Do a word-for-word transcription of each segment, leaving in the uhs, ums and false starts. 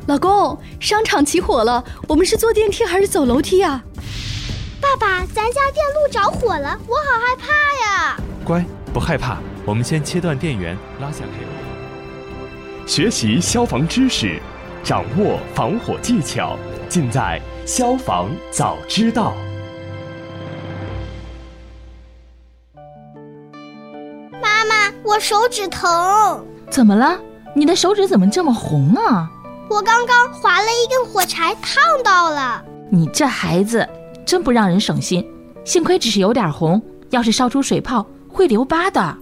老公，商场起火了，我们是坐电梯还是走楼梯啊？ 爸爸，咱家电路着火了，我好害怕呀！ 乖，不害怕，我们先切断电源，拉下开关。学习消防知识，掌握防火技巧，尽在消防早知道。 妈妈，我手指疼。 怎么了？你的手指怎么这么红啊？ 我刚刚划了一根火柴，烫到了。 你这孩子真不让人省心，幸亏只是有点红，要是烧出水泡会留疤的。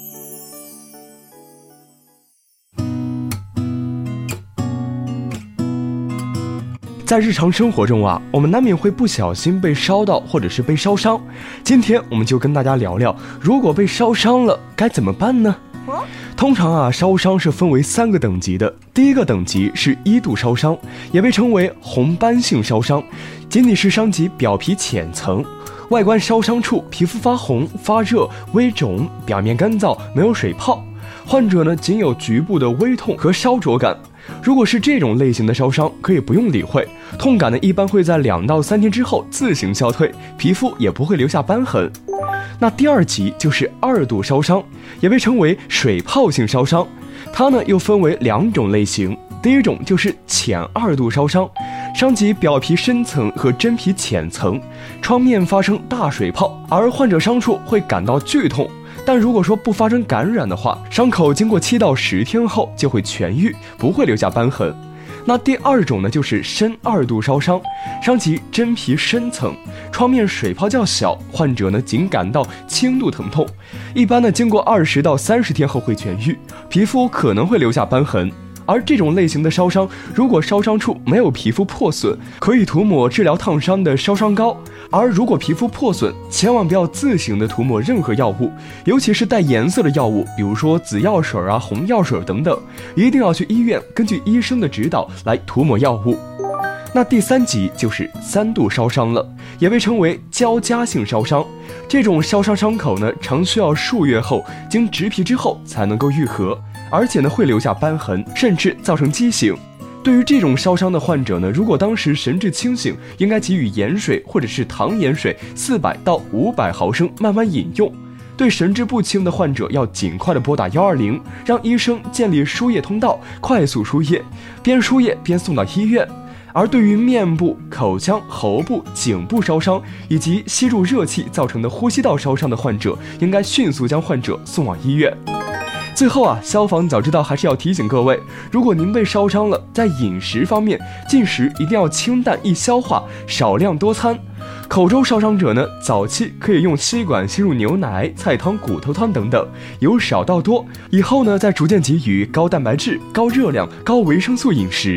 在日常生活中啊，我们难免会不小心被烧到或者是被烧伤。今天我们就跟大家聊聊，如果被烧伤了该怎么办呢？通常啊，烧伤是分为三个等级的。第一个等级是一度烧伤，也被称为红斑性烧伤，仅仅是伤及表皮浅层，外观烧伤处皮肤发红、发热、微肿，表面干燥，没有水泡。患者呢，仅有局部的微痛和烧灼感。如果是这种类型的烧伤，可以不用理会，痛感呢一般会在两到三天之后自行消退，皮肤也不会留下斑痕。那第二级就是二度烧伤，也被称为水泡性烧伤，它呢又分为两种类型。第一种就是浅二度烧伤，伤及表皮深层和真皮浅层，创面发生大水泡，而患者伤处会感到剧痛。但如果说不发生感染的话，伤口经过七到十天后就会痊愈，不会留下斑痕。那第二种呢，就是深二度烧伤，伤及真皮深层，创面水泡较小，患者呢仅感到轻度疼痛，一般呢经过二十到三十天后会痊愈，皮肤可能会留下斑痕。而这种类型的烧伤，如果烧伤处没有皮肤破损，可以涂抹治疗烫伤的烧伤膏；而如果皮肤破损，千万不要自行的涂抹任何药物，尤其是带颜色的药物，比如说紫药水啊、红药水等等，一定要去医院根据医生的指导来涂抹药物。那第三级就是三度烧伤了，也被称为交加性烧伤。这种烧伤伤口呢，常需要数月后经植皮之后才能够愈合，而且呢会留下斑痕，甚至造成畸形。对于这种烧伤的患者呢，如果当时神志清醒，应该给予盐水或者是糖盐水四百到五百毫升慢慢饮用。对神志不清的患者，要尽快的拨打一二零，让医生建立输液通道，快速输液，边输液边送到医院。而对于面部、口腔、喉部、颈部烧伤以及吸入热气造成的呼吸道烧伤的患者，应该迅速将患者送往医院。最后啊，消防早知道还是要提醒各位，如果您被烧伤了，在饮食方面，进食一定要清淡易消化，少量多餐。口周烧伤者呢，早期可以用吸管吸入牛奶、菜汤、骨头汤等等，由少到多，以后呢再逐渐给予高蛋白质、高热量、高维生素饮食。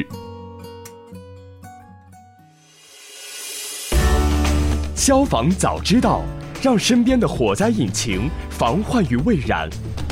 消防早知道，让身边的火灾引擎防患于未然。